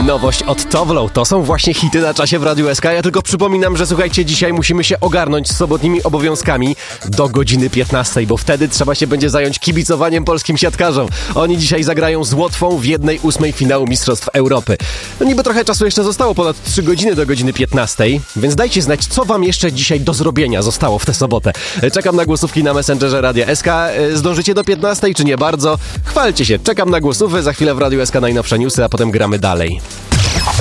Nowość od Towlow. To są właśnie hity na czasie w Radiu SK. Ja tylko przypominam, że słuchajcie, dzisiaj musimy się ogarnąć z sobotnimi obowiązkami do godziny 15, bo wtedy trzeba się będzie zająć kibicowaniem polskim siatkarzom. Oni dzisiaj zagrają z Łotwą w 1/8 finału Mistrzostw Europy. No niby trochę czasu jeszcze zostało, ponad 3 godziny do godziny 15, więc dajcie znać, co wam jeszcze dzisiaj do zrobienia zostało w tę sobotę. Czekam na głosówki na Messengerze Radia SK. Zdążycie do 15 czy nie bardzo? Chwalcie się, czekam na głosówkę, za chwilę w Radiu SK najnowsze newsy, a potem gramy dalej.